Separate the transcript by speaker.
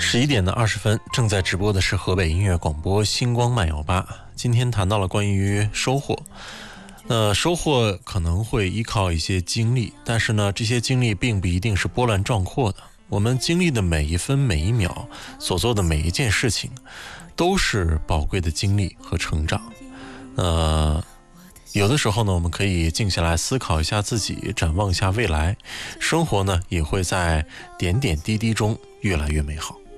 Speaker 1: 11点20分，正在直播的是河北音乐广播星光慢摇吧。今天谈到了关于收获，收获可能会依靠一些经历，但是呢，这些经历并不一定是波澜壮阔的。我们经历的每一分每一秒，所做的每一件事情，都是宝贵的经历和成长。有的时候呢，我们可以静下来思考一下自己，展望一下未来，生活呢也会在点点滴滴中越来越美好。